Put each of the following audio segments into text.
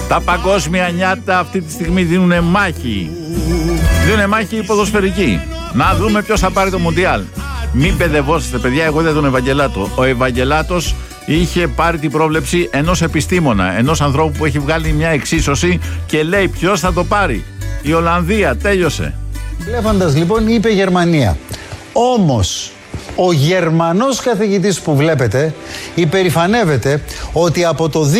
Τα παγκόσμια νιάτα αυτή τη στιγμή δίνουν μάχη. Δίνουν μάχη ποδοσφαιρική. Να δούμε ποιος θα πάρει το Μουντιάλ. Μην παιδευόσαστε, παιδιά, εγώ είδα τον Ευαγγελάτο. Ο Ευαγγελάτος είχε πάρει την πρόβλεψη ενός επιστήμονα, ενός ανθρώπου που έχει βγάλει μια εξίσωση και λέει ποιος θα το πάρει. Η Ολλανδία, τέλειωσε. Βλέποντας λοιπόν είπε Γερμανία. Όμως ο Γερμανός καθηγητής που βλέπετε υπερηφανεύεται ότι από το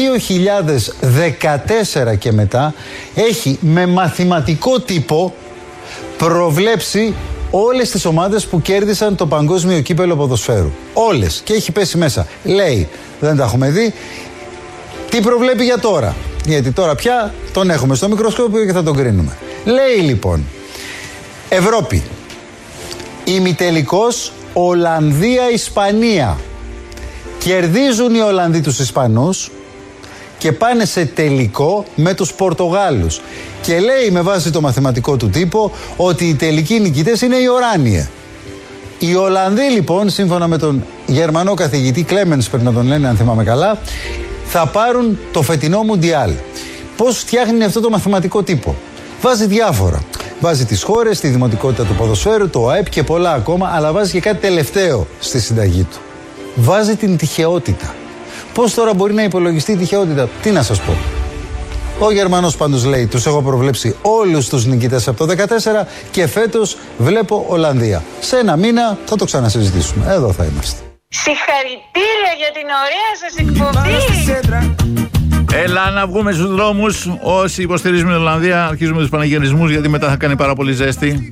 2014 και μετά έχει με μαθηματικό τύπο προβλέψει όλες τις ομάδες που κέρδισαν το παγκόσμιο κύπελο ποδοσφαίρου. Όλες. Και έχει πέσει μέσα. Λέει, δεν τα έχουμε δει, τι προβλέπει για τώρα. Γιατί τώρα πια τον έχουμε στο μικροσκόπιο και θα τον κρίνουμε. Λέει λοιπόν, Ευρώπη, ημιτελικός Ολλανδία-Ισπανία. Κερδίζουν οι Ολλανδοί τους Ισπανούς και πάνε σε τελικό με τους Πορτογάλους. Και λέει με βάση το μαθηματικό του τύπο ότι οι τελικοί νικητές είναι οι Οράνιε. Οι Ολλανδοί λοιπόν, σύμφωνα με τον Γερμανό καθηγητή Κλέμενς, πρέπει να τον λένε αν θυμάμαι καλά, θα πάρουν το φετινό Μουντιάλ. Πώς φτιάχνει αυτό το μαθηματικό τύπο? Βάζει διάφορα. Βάζει τις χώρες, τη δημοτικότητα του ποδοσφαίρου, το ΑΕΠ και πολλά ακόμα, αλλά βάζει και κάτι τελευταίο στη συνταγή του. Βάζει την τυχεότητα. Πώς τώρα μπορεί να υπολογιστεί η τυχεότητα? Τι να σας πω. Ο Γερμανός πάντως λέει, τους έχω προβλέψει όλους τους νικητές από το 2014 και φέτος βλέπω Ολλανδία. Σε ένα μήνα θα το ξανασυζητήσουμε. Εδώ θα είμαστε. Συγχαρητήρια για την ωραία σας εκπομπή. Έλα να βγούμε στους δρόμους. Όσοι υποστηρίζουμε την Ολλανδία, αρχίζουμε τους πανηγυρισμούς, γιατί μετά θα κάνει πάρα πολύ ζέστη.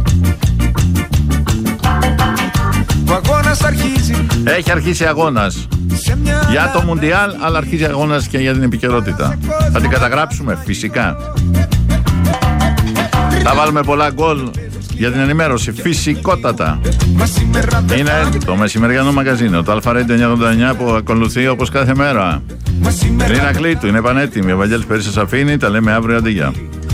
Έχει αρχίσει αγώνας για το Μουντιάλ, αλλά αρχίζει αγώνας και για την επικαιρότητα. Θα την καταγράψουμε φυσικά. Θα βάλουμε πολλά γκολ για την ενημέρωση, φυσικότατα. Είναι το μεσημεριανό μαγαζίνο, το Αλφα Radio 989 που ακολουθεί όπως κάθε μέρα. Ρίνα Κλήτου, είναι πανέτοιμη. Ο Βαγγέλης Περίσσας αφήνει, τα λέμε αύριο, αντί για.